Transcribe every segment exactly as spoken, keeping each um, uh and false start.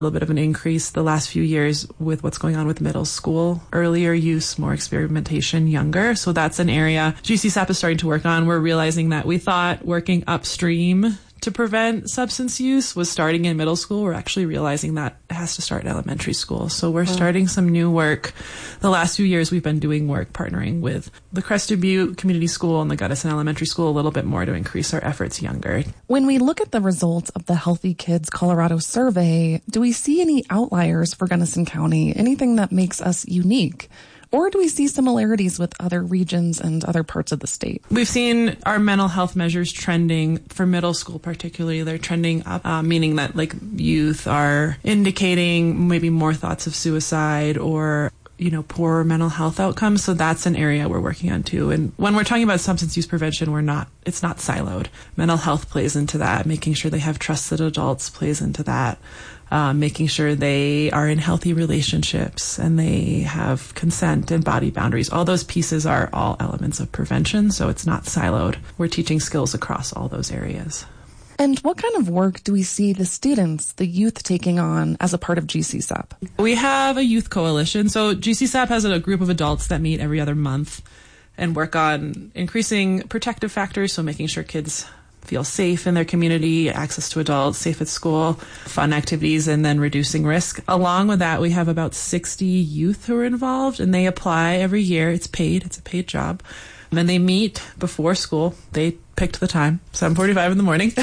little bit of an increase the last few years with what's going on with middle school. Earlier use, more experimentation, younger. So that's an area G C S A P is starting to work on. We're realizing that we thought working upstream to prevent substance use was starting in middle school. We're actually realizing that it has to start in elementary school. So we're starting some new work. The last few years we've been doing work partnering with the Crested Butte Community School and the Gunnison Elementary School a little bit more to increase our efforts younger. When we look at the results of the Healthy Kids Colorado survey, do we see any outliers for Gunnison County? Anything that makes us unique? Or do we see similarities with other regions and other parts of the state? We've seen our mental health measures trending for middle school particularly. They're trending up, uh, meaning that like youth are indicating maybe more thoughts of suicide or, you know, poor mental health outcomes. So that's an area we're working on too. And when we're talking about substance use prevention, we're not, it's not siloed. Mental health plays into that. Making sure they have trusted adults plays into that. Uh, making sure they are in healthy relationships and they have consent and body boundaries. All those pieces are all elements of prevention, so it's not siloed. We're teaching skills across all those areas. And what kind of work do we see the students, the youth taking on as a part of G C S A P? We have a youth coalition. So G C S A P has a group of adults that meet every other month and work on increasing protective factors, so making sure kids feel safe in their community, access to adults, safe at school, fun activities, and then reducing risk. Along with that, we have about sixty youth who are involved, and they apply every year. It's paid. It's a paid job. And they meet before school. They picked the time, seven forty-five in the morning,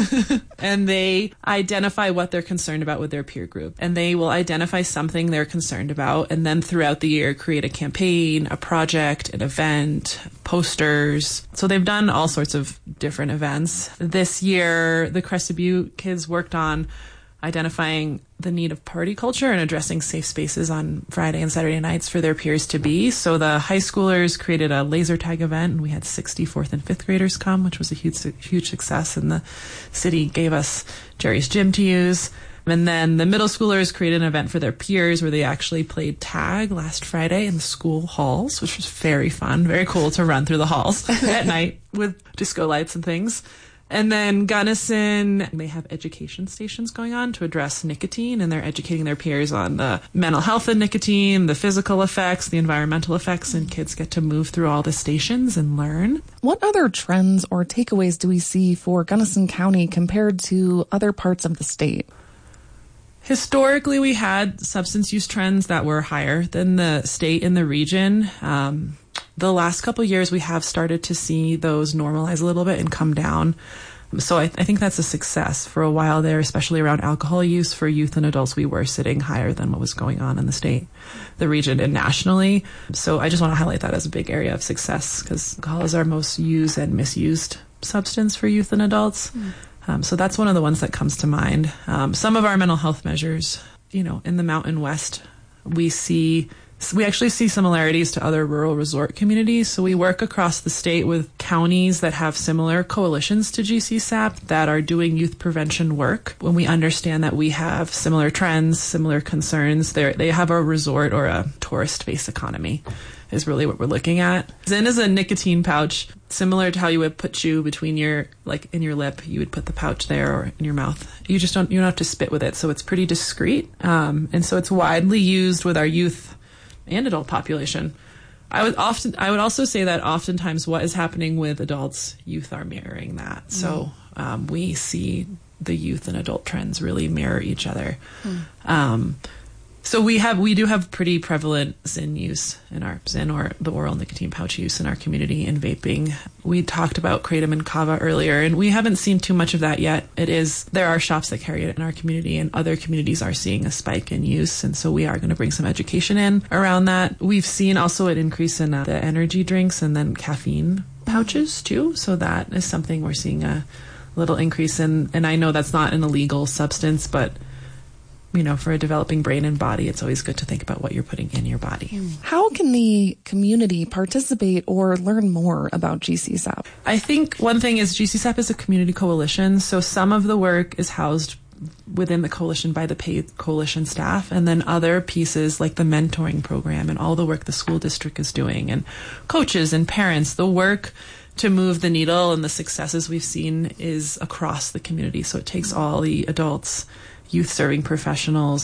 and they identify what they're concerned about with their peer group. And they will identify something they're concerned about, and then throughout the year create a campaign, a project, an event, posters. So they've done all sorts of different events. This year, the Crested Butte kids worked on identifying the need of party culture and addressing safe spaces on Friday and Saturday nights for their peers to be. So the high schoolers created a laser tag event, and we had sixty fourth and fifth graders come, which was a huge, huge success. And the city gave us Jerry's Gym to use. And then the middle schoolers created an event for their peers where they actually played tag last Friday in the school halls, which was very fun, very cool to run through the halls at night with disco lights and things. And then Gunnison, they have education stations going on to address nicotine, and they're educating their peers on the mental health of nicotine, the physical effects, the environmental effects, and kids get to move through all the stations and learn. What other trends or takeaways do we see for Gunnison County compared to other parts of the state? Historically, we had substance use trends that were higher than the state and the region. Um, the last couple of years, we have started to see those normalize a little bit and come down. So I, I think that's a success. For a while there, especially around alcohol use for youth and adults, we were sitting higher than what was going on in the state, the region, and nationally. So I just want to highlight that as a big area of success because alcohol is our most used and misused substance for youth and adults. Mm. Um, so that's one of the ones that comes to mind. Um, some of our mental health measures, you know, in the Mountain West, we see, we actually see similarities to other rural resort communities. So we work across the state with counties that have similar coalitions to G C S A P that are doing youth prevention work. When we understand that we have similar trends, similar concerns, they have a resort or a tourist-based economy is really what we're looking at. Zyn is a nicotine pouch, similar to how you would put chew between your, like in your lip, you would put the pouch there or in your mouth. You just don't, you don't have to spit with it. So it's pretty discreet. Um, and so it's widely used with our youth and adult population. I would often, I would also say that oftentimes what is happening with adults, youth are mirroring that. Mm. So um, we see the youth and adult trends really mirror each other. Mm. Um, So we have, we do have pretty prevalent Zyn use in our, Zyn or the oral nicotine pouch use in our community in vaping. We talked about Kratom and Kava earlier, and we haven't seen too much of that yet. It is, there are shops that carry it in our community, and other communities are seeing a spike in use, and so we are going to bring some education in around that. We've seen also an increase in uh, the energy drinks and then caffeine pouches too, so that is something we're seeing a little increase in, and I know that's not an illegal substance, but you know, for a developing brain and body, it's always good to think about what you're putting in your body. How can the community participate or learn more about G C S A P? I think one thing is G C S A P is a community coalition, so some of the work is housed within the coalition by the paid coalition staff, and then other pieces like the mentoring program and all the work the school district is doing, and coaches and parents, the work to move the needle and the successes we've seen is across the community. So it takes all the adults, youth serving professionals